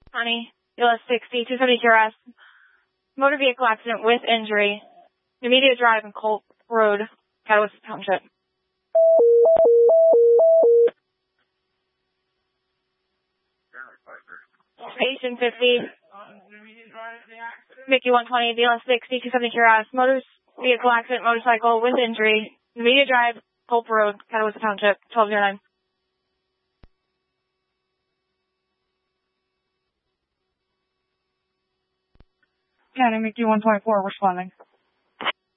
Honey, US 60, 270 QRS. Motor vehicle accident with injury. Immediate drive in Colt Road, Catawissa Township. Patient 50. Mickey 120, DLS 60, 270 QRS. Motor vehicle accident, motorcycle with injury. Immediate drive, Colt Road, Catawissa Township, 1209. County Mickey 124 responding.